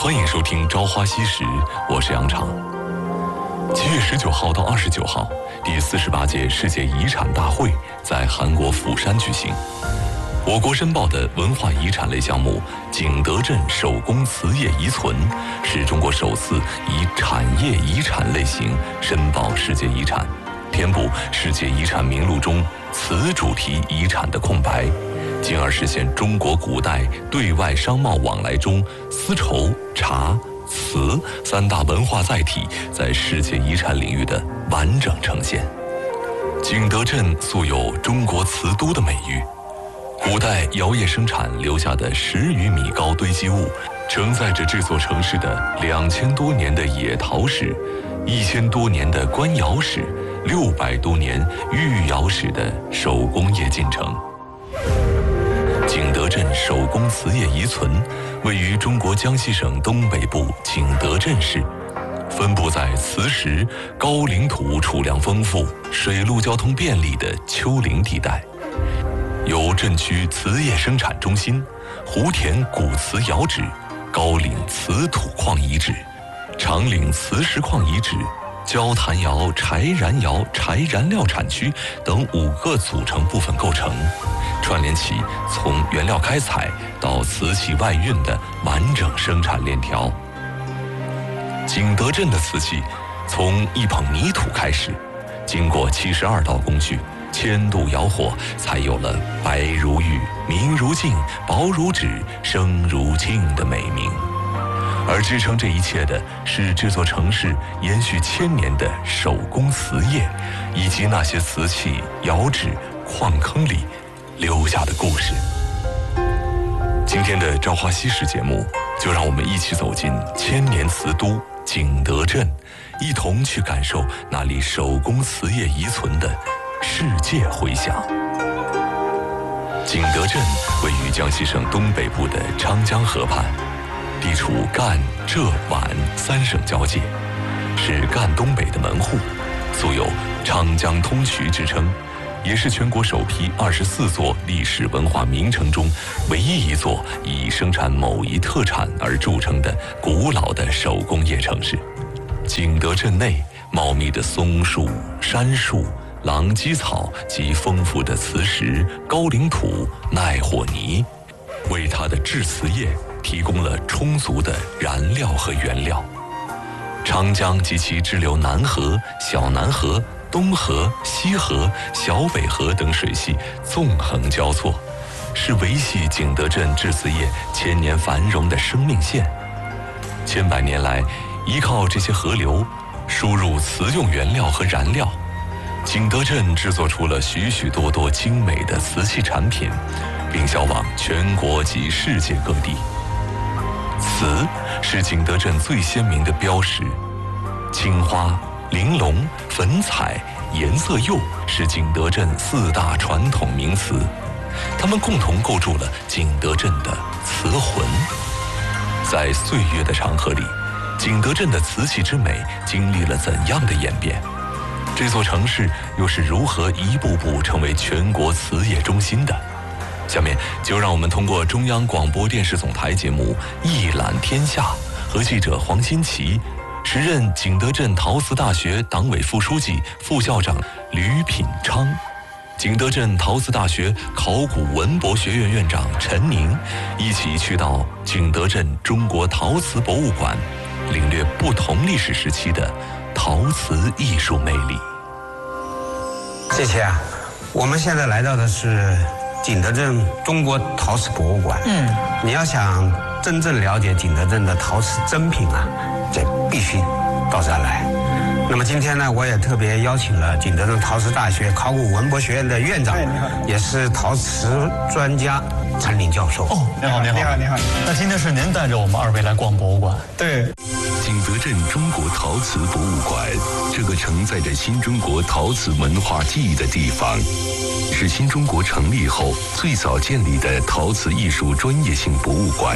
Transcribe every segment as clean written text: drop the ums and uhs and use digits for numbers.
欢迎收听《朝花夕拾》，我是杨常。7月19号到29号，第48届世界遗产大会在韩国釜山举行。我国申报的文化遗产类项目景德镇手工瓷业遗存，是中国首次以产业遗产类型申报世界遗产，填补世界遗产名录中瓷主题遗产的空白，进而实现中国古代对外商贸往来中丝绸、茶、瓷三大文化载体在世界遗产领域的完整呈现。景德镇素有中国瓷都的美誉，古代窑业生产留下的10余米高堆积物，承载着这座城市的2000多年的冶陶史、1000多年的官窑史、600多年御窑史的手工业进程。景德镇手工瓷业遗存位于中国江西省东北部景德镇市，分布在磁石、高岭土储量丰富、水陆交通便利的丘陵地带，由镇区瓷业生产中心、湖田古瓷窑址、高岭瓷土矿遗址、长岭磁石矿遗址、焦炭窑、柴燃窑、柴燃料产区等5个组成部分构成，串联起从原料开采到瓷器外运的完整生产链条。景德镇的瓷器从一捧泥土开始，经过72道工序，1000度窑火，才有了白如玉、明如镜、薄如纸、声如磬的美名。而支撑这一切的是这座城市延续1000年的手工瓷业，以及那些瓷器、窑址、矿坑里留下的故事。今天的《朝花夕拾》节目，就让我们一起走进1000年瓷都景德镇，一同去感受那里手工瓷业遗存的世界回响。景德镇位于江西省东北部的昌江河畔，地处赣、浙、皖3省交界，是赣东北的门户，素有昌江通衢之称，也是全国首批24座历史文化名城中唯一一座以生产某一特产而著称的古老的手工业城市。景德镇内茂密的松树、杉树、狼藉草及丰富的磁石、高岭土、耐火泥，为它的制瓷业提供了充足的燃料和原料。长江及其支流南河、小南河、东河、西河、小北河等水系纵横交错，是维系景德镇制瓷业1000年繁荣的生命线。千百年来，依靠这些河流输入瓷用原料和燃料，景德镇制作出了许许多多精美的瓷器产品，并销往全国及世界各地。瓷是景德镇最鲜明的标识，青花、玲珑、粉彩、颜色釉是景德镇4大传统名瓷，它们共同构筑了景德镇的瓷魂。在岁月的长河里，景德镇的瓷器之美经历了怎样的演变？这座城市又是如何一步步成为全国瓷业中心的？下面就让我们通过中央广播电视总台节目《一览天下》和记者黄新奇，时任景德镇陶瓷大学党委副书记、副校长吕品昌，景德镇陶瓷大学考古文博学院院长陈宁，一起去到景德镇中国陶瓷博物馆，领略不同历史时期的陶瓷艺术魅力。 谢谢啊，我们现在来到的是景德镇中国陶瓷博物馆。你要想真正了解景德镇的陶瓷珍品啊，这必须到这儿来。那么今天呢，我也特别邀请了景德镇陶瓷大学考古文博学院的院长，也是陶瓷专家陈林教授。 哦，你好，你好，你好，你好。那今天是您带着我们2位来逛博物馆？ 对。 景德镇中国陶瓷博物馆，这个承载着新中国陶瓷文化记忆的地方，是新中国成立后最早建立的陶瓷艺术专业性博物馆。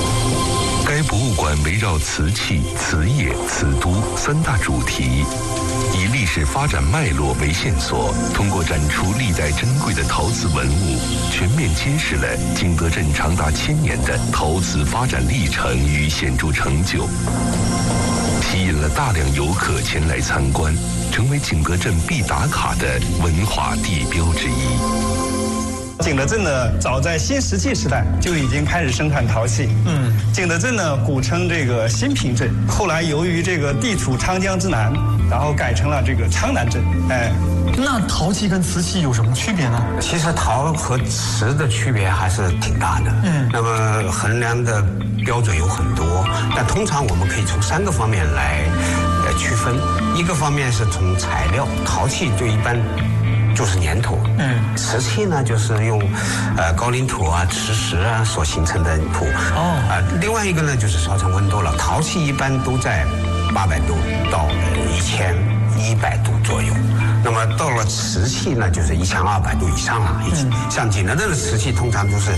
该博物馆围绕瓷器、瓷业、瓷都3大主题， 以历史发展脉络为线索，通过展出历代珍贵的陶瓷文物，全面揭示了景德镇长达1000年的陶瓷发展历程与显著成就，吸引了大量游客前来参观，成为景德镇必打卡的文化地标之一。 景德镇呢，早在新石器时代就已经开始生产陶器。景德镇呢，古称这个新平镇，后来由于这个地处长江之南，然后改成了这个昌南镇。 那陶器跟瓷器有什么区别呢？ 其实陶和瓷的区别还是挺大的。那么衡量的标准有很多，但通常我们可以从3个方面来区分。一个方面是从材料，陶器就一般就是粘土，瓷器呢就是用高岭土啊、磁石啊所形成的土。另外一个呢就是烧成温度了。陶器一般都在800度到1100度左右。那么到了瓷器呢，就是1200度以上了。像景德镇的瓷器通常都是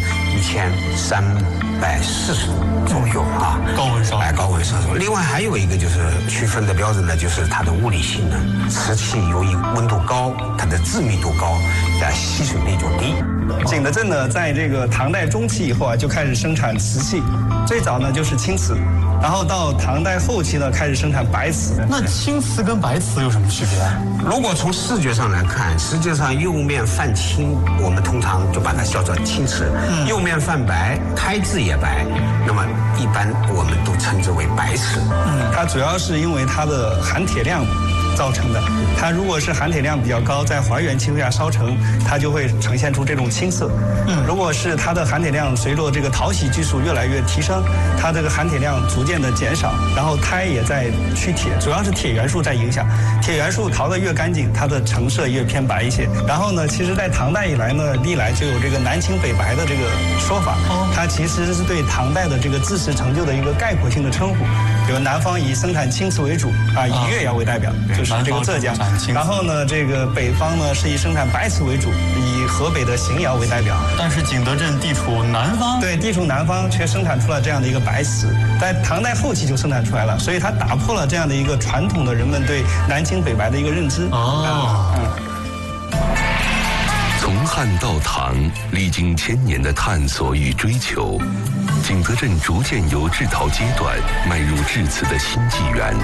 1340度左右啊， 高温烧。 高温烧出。另外还有一个就是区分的标准呢，就是它的物理性能。瓷器由于温度高，它的致密度高，吸水率就低。 景德镇呢，在这个唐代中期以后啊，就开始生产瓷器，最早呢就是青瓷。然后到唐代后期呢，开始生产白瓷。 那青瓷跟白瓷有什么区别？ 如果从视觉上来看，实际上釉面泛青，我们通常就把它叫做青瓷；釉面泛白，胎质也白，那么一般我们都称之为白瓷。 它主要是因为它的含铁量造成的。它如果是含铁量比较高，在还原情况下烧成，它就会呈现出这种青色。如果是它的含铁量随着这个陶洗技术越来越提升，它这个含铁量逐渐的减少，然后胎也在去铁，主要是铁元素在影响。铁元素陶得越干净，它的成色越偏白一些。然后呢，其实在唐代以来呢，历来就有这个南青北白的这个说法。它其实是对唐代的这个制瓷成就的一个概括性的称呼。比如南方以生产青瓷为主啊，以越窑为代表，就是这个浙江。然后呢，这个北方呢是以生产白瓷为主，以河北的邢窑为代表。 但是景德镇地处南方， 对，地处南方却生产出了这样的一个白瓷，在唐代后期就生产出来了，所以它打破了这样的一个传统的人们对南青北白的一个认知。 从汉到唐，历经1000年的探索与追求，景德镇逐渐由制陶阶段迈入制瓷的新纪元。